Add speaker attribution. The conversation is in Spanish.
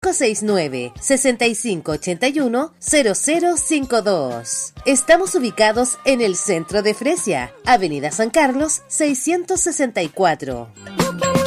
Speaker 1: 569-6581-0052. Estamos ubicados en el centro de Fresia, Avenida San Carlos 664.